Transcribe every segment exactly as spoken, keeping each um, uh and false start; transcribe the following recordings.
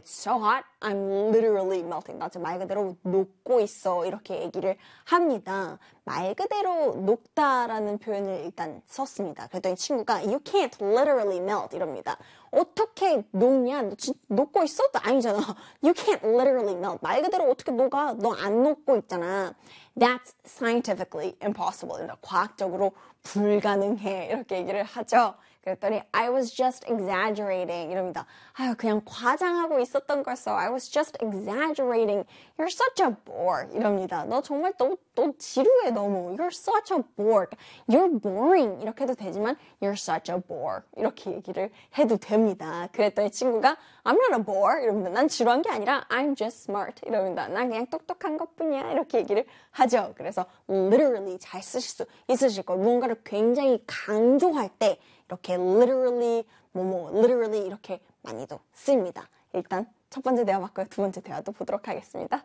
It's so hot. I'm literally melting. 나 지금 말 그대로 녹고 있어. 이렇게 얘기를 합니다. 말 그대로 녹다라는 표현을 일단 썼습니다. 그랬더니 친구가 You can't literally melt 이럽니다. 어떻게 녹냐? 너 지금 녹고 있어? 너 아니잖아. You can't literally melt. 말 그대로 어떻게 녹아? 너 안 녹고 있잖아. That's scientifically impossible. 과학적으로 불가능해. 이렇게 얘기를 하죠. 그랬더니 I was just exaggerating 이럽니다. 아유 그냥 과장하고 있었던 거였어. I was just exaggerating. You're such a bore 이럽니다. 너 정말 너, 너 지루해 너무. You're such a bore. You're boring 이렇게 해도 되지만 You're such a bore 이렇게 얘기를 해도 됩니다. 그랬더니 친구가 I'm not a bore 이럽니다. 난 지루한 게 아니라 I'm just smart 이럽니다. 난 그냥 똑똑한 것뿐이야 이렇게 얘기를 하죠. 그래서 literally 잘 쓰실 수 있으실 거예요. 무언가를 굉장히 강조할 때 이렇게 literally, 뭐뭐, literally 이렇게 많이도 씁니다. 일단 첫 번째 대화 맞고요. 두 번째 대화도 보도록 하겠습니다.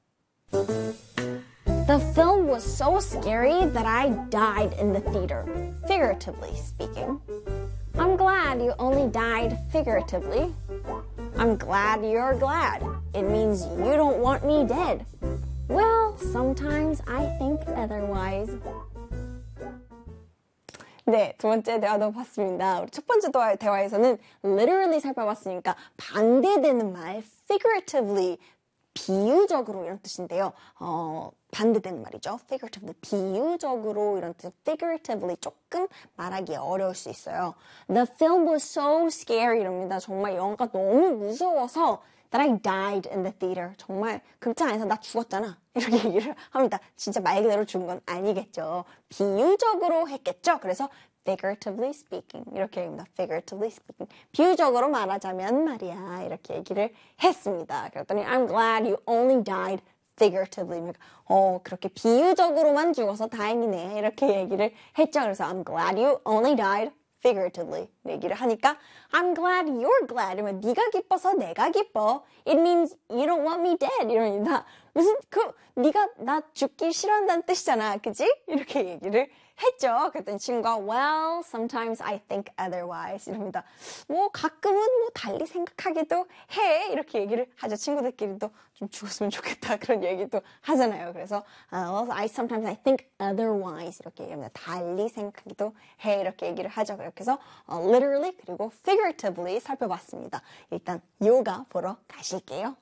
The film was so scary that I died in the theater, figuratively speaking. I'm glad you only died figuratively. I'm glad you're glad. It means you don't want me dead. Well, sometimes I think otherwise. 네, 두 번째 대화도 봤습니다. 우리 첫 번째 대화, 대화에서는 literally 살펴봤으니까 반대되는 말, figuratively, 비유적으로 이런 뜻인데요. 어, 반대되는 말이죠. figuratively, 비유적으로 이런 뜻, figuratively 조금 말하기 어려울 수 있어요. The film was so scary 이럽니다. 정말 영화가 너무 무서워서 that I died in the theater. 정말 극장 안에서 나 죽었잖아. 이렇게 얘기를 합니다. 진짜 말 그대로 죽은 건 아니겠죠. 비유적으로 했겠죠. 그래서 figuratively speaking 이렇게 얘기합니다. figuratively speaking. 비유적으로 말하자면 말이야. 이렇게 얘기를 했습니다. 그랬더니 I'm glad you only died figuratively. 어, 그렇게 비유적으로만 죽어서 다행이네. 이렇게 얘기를 했죠. 그래서 I'm glad you only died figuratively 얘기를 하니까 I'm glad you're glad 이러면 네가 기뻐서 내가 기뻐. It means you don't want me dead 이러니다. 무슨 그 네가 나 죽기 싫어한다는 뜻이잖아. 그지? 이렇게 얘기를 했죠. 그랬더니 친구가 well, sometimes I think otherwise 이럽니다. 뭐 가끔은 뭐 달리 생각하기도 해. 이렇게 얘기를 하죠. 친구들끼리도 좀 죽었으면 좋겠다. 그런 얘기도 하잖아요. 그래서 uh, well, I sometimes I think otherwise 이렇게 얘기합니다. 달리 생각하기도 해. 이렇게 얘기를 하죠. 그래서 uh, literally 그리고 figuratively 살펴봤습니다. 일단 요가 보러 가실게요.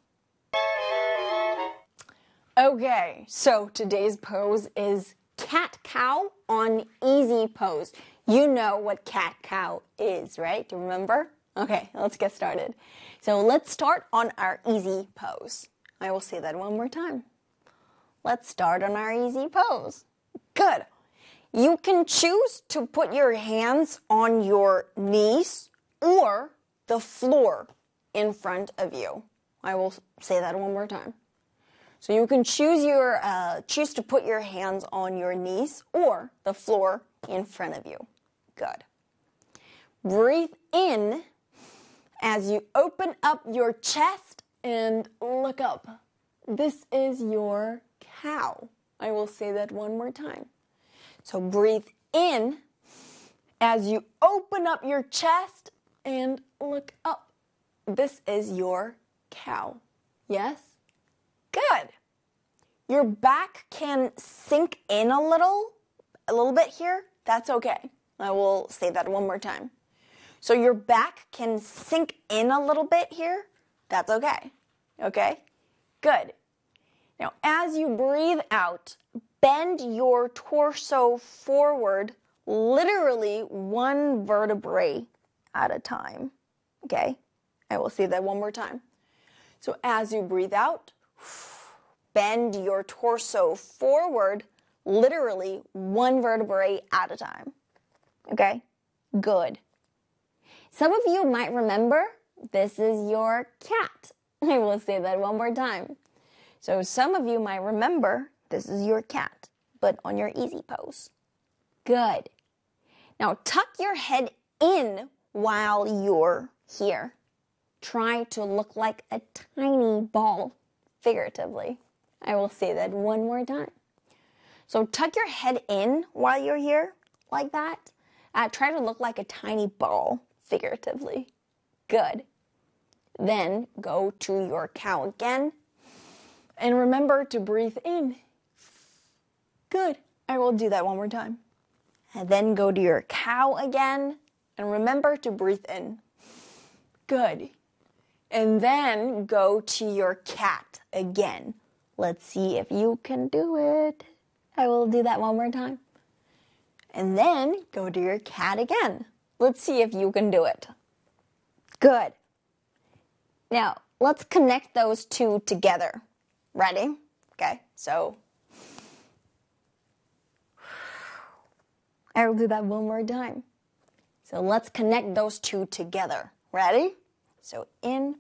Okay, so today's pose is cat-cow on easy pose. You know what cat-cow is, right? Do you remember? Okay, let's get started. So let's start on our easy pose. I will say that one more time. Let's start on our easy pose. Good. You can choose to put your hands on your knees or the floor in front of you. I will say that one more time. So you can choose your uh, choose to put your hands on your knees or the floor in front of you. Good. Breathe in as you open up your chest and look up. This is your cow. I will say that one more time. So breathe in as you open up your chest and look up. This is your cow. Yes? Good. Your back can sink in a little, a little bit here. That's okay. I will say that one more time. So your back can sink in a little bit here. That's okay. Okay? Good. Now, as you breathe out, bend your torso forward, literally one vertebrae at a time. Okay? I will say that one more time. So as you breathe out, bend your torso forward, literally one vertebrae at a time. Okay? Good. Some of you might remember this is your cat. I will say that one more time. So some of you might remember this is your cat, but on your easy pose. Good. Now tuck your head in while you're here. Try to look like a tiny ball, figuratively. I will say that one more time. So tuck your head in while you're here, like that. Uh, try to look like a tiny ball, figuratively. Good. Then go to your cow again. And remember to breathe in. Good. I will do that one more time. And then go to your cow again. And remember to breathe in. Good. And then go to your cat again. Let's see if you can do it. I will do that one more time. And then go to your cat again. Let's see if you can do it. Good. Now, let's connect those two together. Ready? Okay, so I will do that one more time. So let's connect those two together. Ready? So in.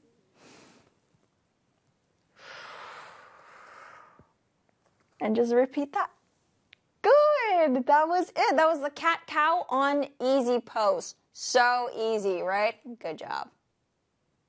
And just repeat that. Good! That was it. That was the cat-cow on easy pose. So easy, right? Good job.